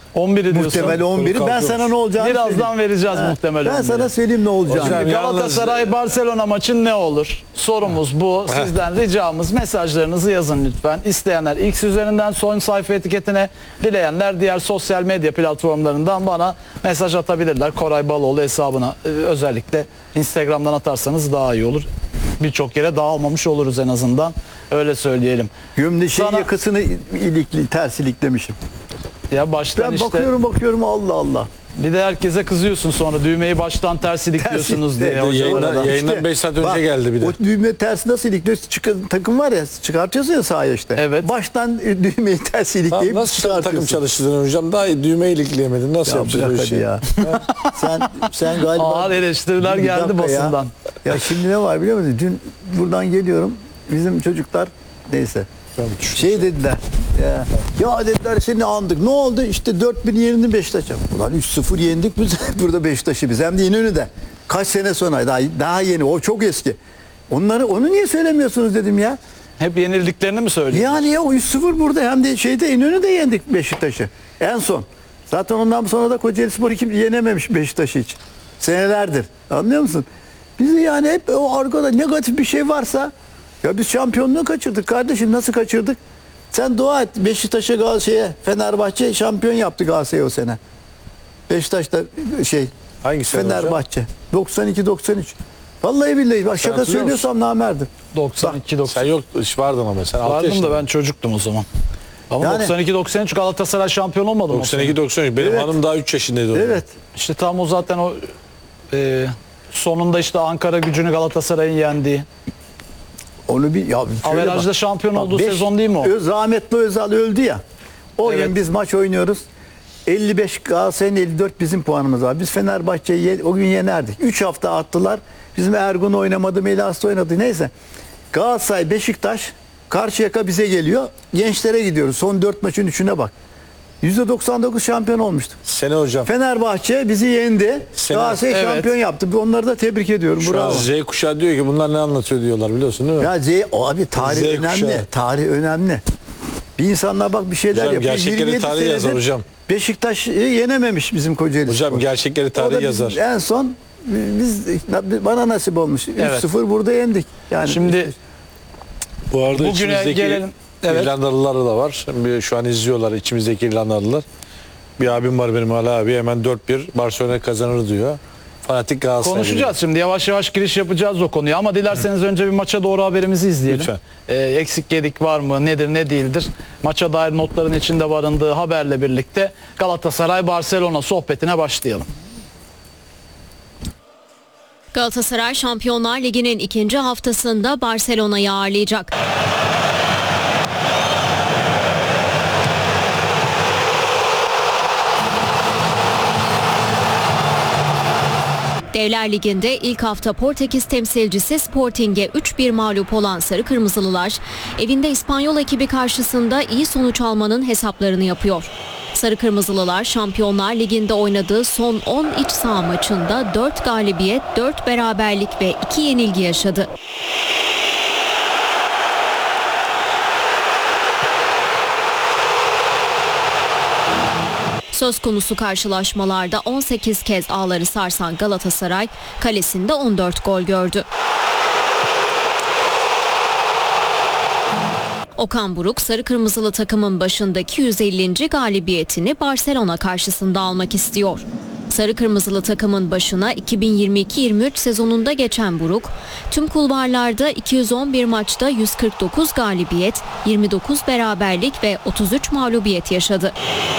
11'i diyorsun. Muhtemel 11'i. Ben sana ne olacağını Birazdan söyleyeyim. vereceğiz muhtemel Ben 11'i. sana söyleyeyim ne olacağını. Hocam, Galatasaray Barcelona maçın ne olur? Sorumuz bu. Sizden ricamız mesajlarınızı yazın lütfen. İsteyenler X üzerinden son sayfa etiketine, dileyenler diğer sosyal medya platformlarından bana mesaj atabilirler. Koray Baloğlu hesabına özellikle Instagram'dan atarsanız daha iyi olur. Birçok yere dağılmamış oluruz en azından. Öyle söyleyelim. Gömle Sana- yakasını ters iliklemişim. Ya baştan Ben işte bakıyorum Allah Allah. bir de herkese kızıyorsun sonra düğmeyi baştan ters ilikliyorsunuz diye. hocalara da. Yayından 5 saat önce geldi bir de. O düğme tersi nasıl ilikliyor? Takım var ya, çıkartıyorsun ya sahaya işte. Evet. Baştan düğmeyi ters ilikleyip Nasıl takım çıkartıyorsun. çalıştırdın hocam? Daha iyi düğmeyi ilikleyemedin. Nasıl Ya yapacağız bırak o hadi işi? ya. sen galiba... Ağır eleştiriler Bir geldi dakika ya. basından. Ya şimdi ne var biliyor musun? Dün buradan geliyorum. Bizim çocuklar neyse. Şey dediler. Ya dediler seni andık. Ne oldu? İşte 4000 yerini Beşiktaş'a. Ulan 3-0 yendik biz burada Beşiktaş'ı biz. Hem de İnönü'de. Kaç sene sonra daha yeni. O çok eski. Onu niye söylemiyorsunuz dedim ya. Hep yenildiklerini mi söylüyor? Yani ya o 3-0 burada hem de İnönü'de yendik Beşiktaş'ı. En son. Zaten ondan sonra da Kocaelispor yenememiş Beşiktaş'ı hiç. Senelerdir. Anlıyor musun? Bizi yani hep o arkada negatif bir şey varsa ya biz şampiyonluğu kaçırdık kardeşim, nasıl kaçırdık? Sen dua et Beşiktaş'a, Galatasaray'a, Fenerbahçe şampiyon yaptı Galatasaray o sene. Beşiktaş'ta Hangi sene Fenerbahçe. 92-93. Vallahi billahi bak şaka hatırlıyor söylüyorsam namerdim. 92-90. Sen yok vardın ama sen 6 Vardım yaşında. da ben çocuktum o zaman. Ama Yani- 92-93 Galatasaray şampiyon olmadı mı? o sene? 92-93. Benim Evet. hanım daha 3 yaşındaydı o zaman. Evet. İşte tam o zaten o sonunda işte Ankara Gücü'nü Galatasaray'ın yendiği. Onu bir ya şöyle Averajda bak. şampiyon Bak, olduğu sezon değil mi o? Rahmetli Özal öldü ya. O Evet. gün biz maç oynuyoruz. 55 Galatasaray'ın 54 bizim puanımız var. Biz Fenerbahçe'yi o gün yenerdik. 3 hafta attılar. Bizim Ergun oynamadı, Melas oynadı. Neyse. Galatasaray, Beşiktaş, Karşıyaka bize geliyor. Gençlere gidiyoruz. Son 4 maçın 3'üne bak. %99 şampiyon olmuştu. Sene hocam. Fenerbahçe bizi yendi. Galatasaray Evet. şampiyon yaptı. Onları da tebrik ediyorum. Şu an Bravo. Z kuşağı diyor ki bunlar ne anlatıyor diyorlar biliyorsun değil mi? Ya abi tarih Z önemli. kuşağı. Tarih önemli. Bir insanlar bak bir şeyler Hocam, yapıyor. gerçekleri 27 tarih yazar senedir hocam. Beşiktaş yenememiş bizim Kocaeli. Hocam Spor. gerçekleri O da tarih biz yazar. En son bana nasip olmuş. Evet. 3-0 burada yendik. Yani Şimdi Bu arada bugüne içimizdeki gelelim. Evet. İrlandalılar da var. Şu an izliyorlar içimizdeki İrlandalılar. Bir abim var benim Ali abi hemen 4-1 Barcelona kazanır diyor. Fanatik Galatasaray. konuşacağız şimdi yavaş yavaş giriş yapacağız o konuya ama dilerseniz önce bir maça doğru haberimizi izleyelim. Lütfen. Eksik gedik var mı nedir ne değildir maça dair notların içinde barındığı haberle birlikte Galatasaray Barcelona sohbetine başlayalım. Galatasaray Şampiyonlar Ligi'nin ikinci haftasında Barcelona'yı ağırlayacak. Devler Ligi'nde ilk hafta Portekiz temsilcisi Sporting'e 3-1 mağlup olan Sarı Kırmızılılar, evinde İspanyol ekibi karşısında iyi sonuç almanın hesaplarını yapıyor. Sarı Kırmızılılar Şampiyonlar Ligi'nde oynadığı son 10 iç saha maçında 4 galibiyet, 4 beraberlik ve 2 yenilgi yaşadı. Söz konusu karşılaşmalarda 18 kez ağları sarsan Galatasaray kalesinde 14 gol gördü. Okan Buruk, Sarı Kırmızılı takımın başındaki 150. galibiyetini Barcelona karşısında almak istiyor. Sarı Kırmızılı takımın başına 2022-23 sezonunda geçen Buruk, tüm kulvarlarda 211 maçta 149 galibiyet, 29 beraberlik ve 33 mağlubiyet yaşadı.